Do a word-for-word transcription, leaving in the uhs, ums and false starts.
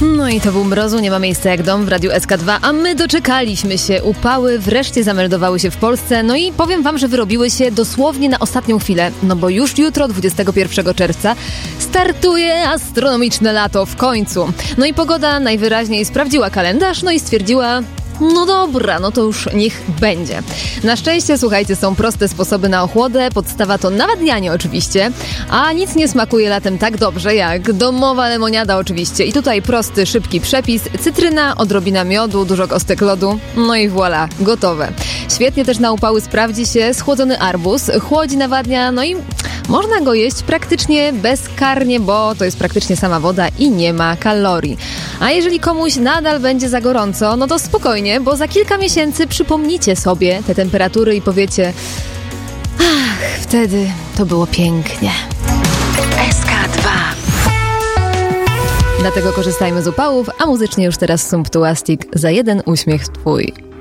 No i to był mrozu, nie ma miejsca jak dom w Radiu S K dwa, a my doczekaliśmy się. Upały wreszcie zameldowały się w Polsce, no i powiem wam, że wyrobiły się dosłownie na ostatnią chwilę, no bo już jutro, dwudziestego pierwszego czerwca, startuje astronomiczne lato w końcu. No i pogoda najwyraźniej sprawdziła kalendarz, no i stwierdziła... No dobra, no to już niech będzie. Na szczęście, słuchajcie, są proste sposoby na ochłodę, podstawa to nawadnianie oczywiście, a nic nie smakuje latem tak dobrze jak domowa lemoniada oczywiście. I tutaj prosty, szybki przepis, cytryna, odrobina miodu, dużo kostek lodu, no i voilà, gotowe. Świetnie też na upały sprawdzi się schłodzony arbuz, chłodzi, nawadnia, no i można go jeść praktycznie bezkarnie, bo to jest praktycznie sama woda i nie ma kalorii. A jeżeli komuś nadal będzie za gorąco, no to spokojnie, bo za kilka miesięcy przypomnicie sobie te temperatury i powiecie: ach, wtedy to było pięknie. S K dwa. Dlatego korzystajmy z upałów, a muzycznie już teraz Sumptuastic za jeden uśmiech twój.